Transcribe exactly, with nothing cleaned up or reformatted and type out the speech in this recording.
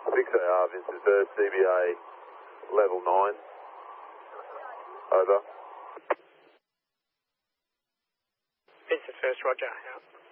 six A R, Vincent First, C B A level nine. Over. Vincent First, roger, out.